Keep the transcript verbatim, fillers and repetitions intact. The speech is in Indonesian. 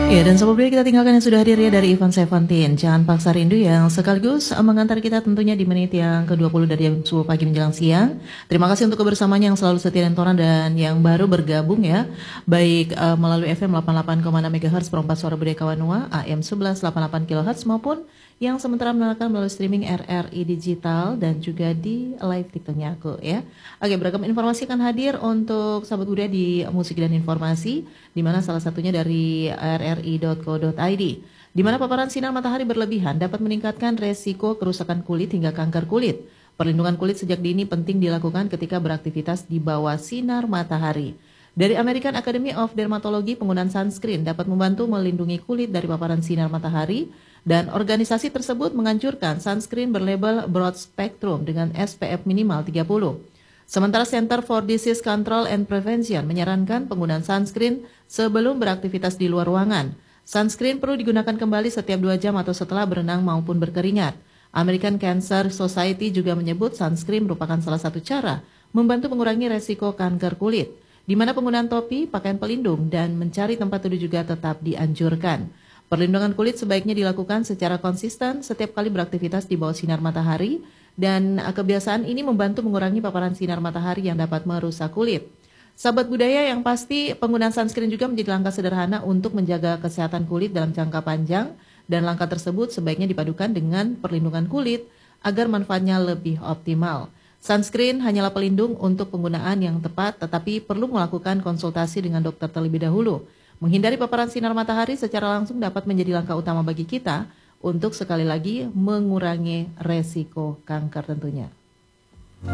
Ya, dan sebelum kita tinggalkan yang sudah hadir ya dari Ivan Seventeen. Jangan paksa rindu yang sekaligus mengantar kita tentunya di menit yang ke dua puluh dari jam sepuluh pagi menjelang siang. Terima kasih untuk kebersamaannya yang selalu setia dan toran dan yang baru bergabung ya. Baik uh, melalui F M delapan puluh delapan koma enam megahertz perempat suara budaya Kawanua, A M sebelas delapan puluh delapan kilohertz maupun yang sementara mendengarkan melalui streaming R R I Digital dan juga di live TikToknya aku ya. Oke, beragam informasi akan hadir untuk sahabat budaya di musik dan informasi, di mana salah satunya dari r r i dot co dot i d, di mana paparan sinar matahari berlebihan dapat meningkatkan resiko kerusakan kulit hingga kanker kulit. Perlindungan kulit sejak dini penting dilakukan ketika beraktivitas di bawah sinar matahari. Dari American Academy of Dermatology, penggunaan sunscreen dapat membantu melindungi kulit dari paparan sinar matahari, dan organisasi tersebut menganjurkan sunscreen berlabel broad spectrum dengan S P F minimal tiga puluh. Sementara Center for Disease Control and Prevention menyarankan penggunaan sunscreen sebelum beraktivitas di luar ruangan. Sunscreen perlu digunakan kembali setiap dua jam atau setelah berenang maupun berkeringat. American Cancer Society juga menyebut sunscreen merupakan salah satu cara membantu mengurangi resiko kanker kulit, di mana penggunaan topi, pakaian pelindung, dan mencari tempat tidur juga tetap dianjurkan. Perlindungan kulit sebaiknya dilakukan secara konsisten setiap kali beraktivitas di bawah sinar matahari, dan kebiasaan ini membantu mengurangi paparan sinar matahari yang dapat merusak kulit. Sahabat budaya, yang pasti penggunaan sunscreen juga menjadi langkah sederhana untuk menjaga kesehatan kulit dalam jangka panjang, dan langkah tersebut sebaiknya dipadukan dengan perlindungan kulit agar manfaatnya lebih optimal. Sunscreen hanyalah pelindung untuk penggunaan yang tepat, tetapi perlu melakukan konsultasi dengan dokter terlebih dahulu. Menghindari paparan sinar matahari secara langsung dapat menjadi langkah utama bagi kita untuk sekali lagi mengurangi resiko kanker tentunya.